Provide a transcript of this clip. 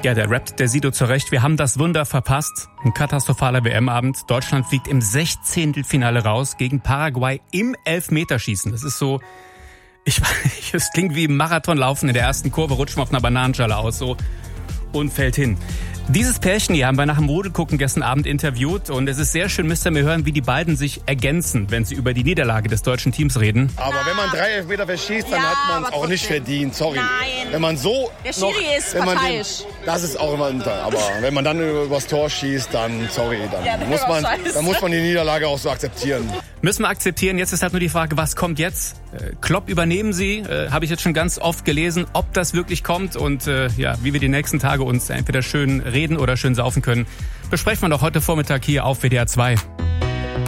Ja, der rappt der Sido zurecht. Wir haben das Wunder verpasst. Ein katastrophaler WM-Abend. Deutschland fliegt im 16. Finale raus gegen Paraguay im Elfmeterschießen. Das ist so, es klingt wie im Marathonlaufen in der ersten Kurve, rutschen wir auf einer Bananenschale aus so und fällt hin. Dieses Pärchen hier haben wir nach dem Rudelgucken gestern Abend interviewt und es ist sehr schön, müsst ihr mir hören, wie die beiden sich ergänzen, wenn sie über die Niederlage des deutschen Teams reden. Aber wenn man 3 Elfmeter verschießt, dann hat man es auch nicht verdient, sorry. Nein. Wenn man so der Schiri ist parteiisch. Das ist auch immer unter. Aber wenn man dann übers Tor schießt, dann sorry, dann muss man die Niederlage auch so akzeptieren. Müssen wir akzeptieren. Jetzt ist halt nur die Frage, was kommt jetzt? Klopp übernehmen Sie, habe ich jetzt schon ganz oft gelesen, ob das wirklich kommt und wie wir die nächsten Tage uns entweder schön reden oder schön saufen können, besprechen wir doch heute Vormittag hier auf WDR 2.